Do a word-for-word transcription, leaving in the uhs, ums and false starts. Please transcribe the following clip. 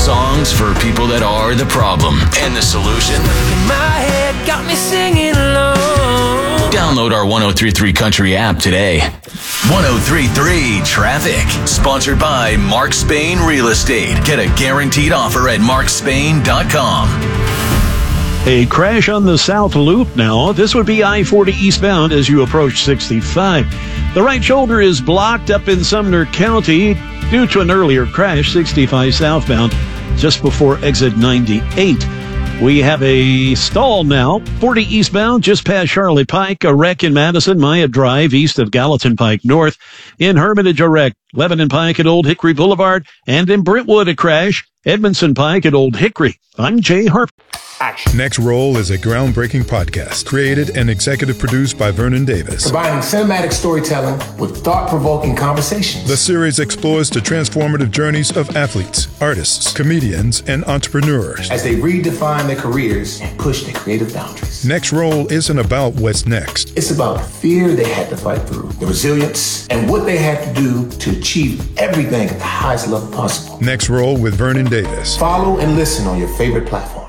Songs for people that are the problem. And the solution? My head got me singing along. Download our one oh three three Country app today. one oh three three Traffic. Sponsored by Mark Spain Real Estate. Get a guaranteed offer at mark spain dot com. A crash on the South Loop now. This would be I forty eastbound as you approach sixty-five. The right shoulder is blocked up in Sumner County due to an earlier crash, sixty-five southbound, just before exit ninety-eight. We have a stall now, forty eastbound, just past Charlotte Pike, a wreck in Madison, Maya Drive, east of Gallatin Pike North. In Hermitage, a wreck, Lebanon Pike at Old Hickory Boulevard, and in Brentwood, a crash, Edmondson Pike at Old Hickory. I'm Jay Harper. Action. Next Roll is a groundbreaking podcast created and executive produced by Vernon Davis. Combining cinematic storytelling with thought-provoking conversations. The series explores the transformative journeys of athletes, artists, comedians, and entrepreneurs as they redefine their careers and push their creative boundaries. Next Roll isn't about what's next. It's about the fear they had to fight through, the resilience, and what they had to do to achieve everything at the highest level possible. Next Roll with Vernon Davis. Follow and listen on your favorite platform.